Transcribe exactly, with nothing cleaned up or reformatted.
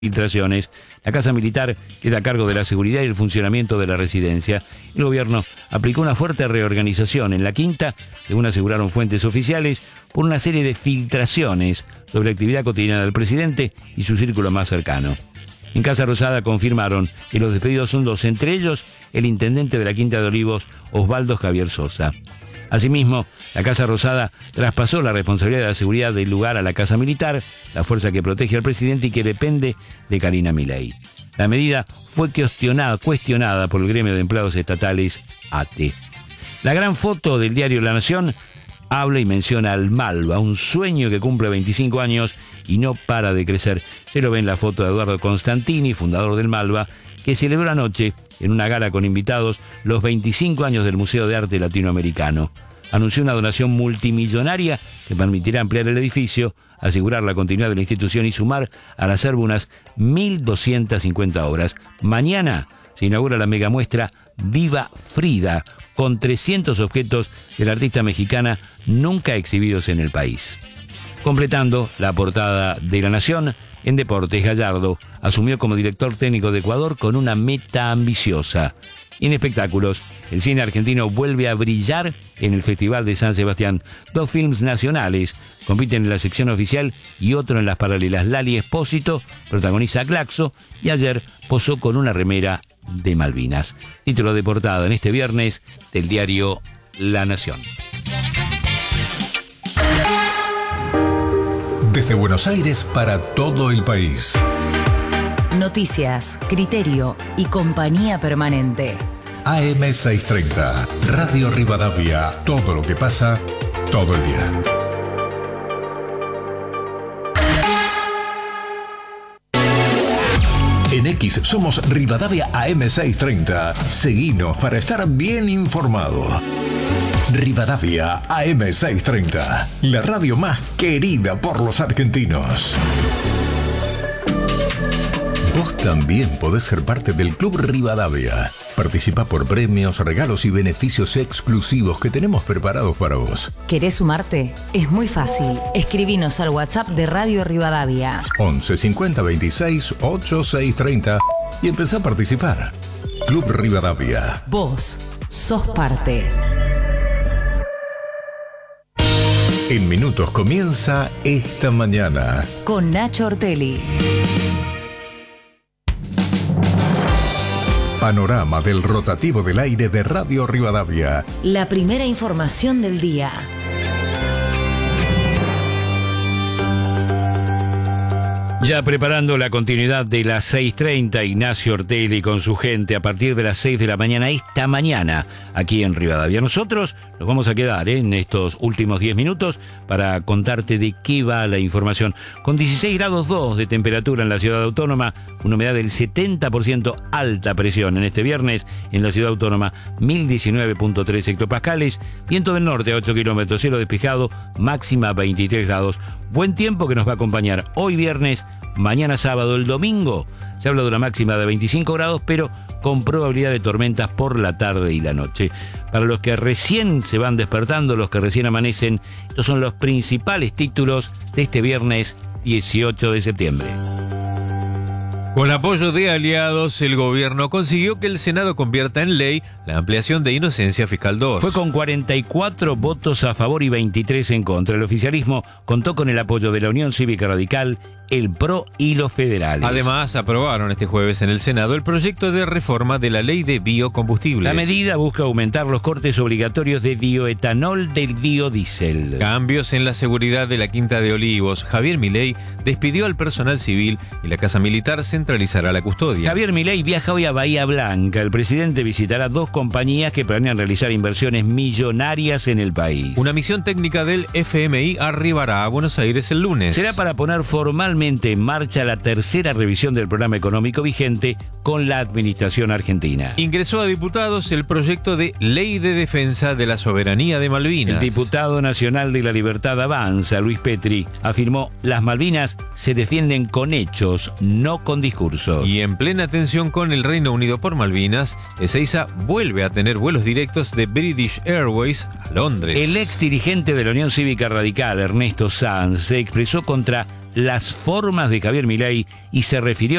filtraciones, la Casa Militar queda a cargo de la seguridad y el funcionamiento de la residencia. El gobierno aplicó una fuerte reorganización en la quinta, según aseguraron fuentes oficiales, por una serie de filtraciones sobre la actividad cotidiana del presidente y su círculo más cercano. En Casa Rosada confirmaron que los despedidos son dos, entre ellos el intendente de la Quinta de Olivos, Osvaldo Javier Sosa. Asimismo, la Casa Rosada traspasó la responsabilidad de la seguridad del lugar a la Casa Militar, la fuerza que protege al presidente y que depende de Karina Milei. La medida fue cuestionada, cuestionada por el gremio de empleados estatales A T E. La gran foto del diario La Nación habla y menciona al Malva, un sueño que cumple veinticinco años y no para de crecer. Se lo ve en la foto de Eduardo Constantini, fundador del Malva, que celebró anoche, en una gala con invitados, los veinticinco años del Museo de Arte Latinoamericano. Anunció una donación multimillonaria que permitirá ampliar el edificio, asegurar la continuidad de la institución y sumar al acervo unas mil doscientas cincuenta obras. Mañana se inaugura la megamuestra Viva Frida, con trescientos objetos de la artista mexicana nunca exhibidos en el país. Completando la portada de La Nación, en deportes, Gallardo asumió como director técnico de Ecuador con una meta ambiciosa. Y en espectáculos, el cine argentino vuelve a brillar en el Festival de San Sebastián. Dos films nacionales compiten en la sección oficial y otro en las paralelas. Lali Espósito protagoniza a Glaxo y ayer posó con una remera de Malvinas. Título de portada en este viernes del diario La Nación. Desde Buenos Aires para todo el país. Noticias, criterio y compañía permanente. A M seiscientos treinta, Radio Rivadavia. Todo lo que pasa, todo el día. En X somos Rivadavia A M seiscientos treinta. Seguinos para estar bien informado. Rivadavia A M seiscientos treinta, la radio más querida por los argentinos. Vos también podés ser parte del Club Rivadavia. Participa por premios, regalos y beneficios exclusivos que tenemos preparados para vos. ¿Querés sumarte? Es muy fácil. Escribinos al WhatsApp de Radio Rivadavia. once cincuenta veintiséis ochenta y seis treinta y empezá a participar. Club Rivadavia. Vos sos parte. En minutos comienza Esta Mañana. Con Nacho Ortelli. Panorama del rotativo del aire de Radio Rivadavia. La primera información del día. Ya preparando la continuidad de las seis treinta, Ignacio Ortelli con su gente a partir de las seis de la mañana, esta mañana, aquí en Rivadavia. Nosotros nos vamos a quedar ¿eh? en estos últimos diez minutos para contarte de qué va la información. Con dieciséis grados dos de temperatura en la ciudad autónoma, una humedad del setenta por ciento, alta presión en este viernes en la ciudad autónoma, mil diecinueve punto tres hectopascales, viento del norte a ocho kilómetros, cielo despejado, máxima veintitrés grados. Buen tiempo que nos va a acompañar hoy viernes, mañana sábado, el domingo. Se habla de una máxima de veinticinco grados, pero con probabilidad de tormentas por la tarde y la noche. Para los que recién se van despertando, los que recién amanecen, estos son los principales títulos de este viernes dieciocho de septiembre. Con apoyo de aliados, el gobierno consiguió que el Senado convierta en ley la ampliación de inocencia fiscal dos. Fue con cuarenta y cuatro votos a favor y veintitrés en contra. El oficialismo contó con el apoyo de la Unión Cívica Radical, el P R O y los federales. Además, aprobaron este jueves en el Senado el proyecto de reforma de la ley de biocombustibles. La medida busca aumentar los cortes obligatorios de bioetanol del biodiesel. Cambios en la seguridad de la Quinta de Olivos. Javier Milei despidió al personal civil y la Casa Militar centralizará la custodia. Javier Milei viaja hoy a Bahía Blanca. El presidente visitará dos compañías que planean realizar inversiones millonarias en el país. Una misión técnica del F M I arribará a Buenos Aires el lunes. Será para poner formalmente en marcha la tercera revisión del programa económico vigente con la administración argentina. Ingresó a diputados el proyecto de Ley de Defensa de la Soberanía de Malvinas. El diputado nacional de la Libertad Avanza, Luis Petri, afirmó: las Malvinas se defienden con hechos, no con discursos. Y en plena tensión con el Reino Unido por Malvinas, Ezeiza vuelve a tener vuelos directos de British Airways a Londres. El ex dirigente de la Unión Cívica Radical, Ernesto Sanz, se expresó contra las formas de Javier Milei y se refirió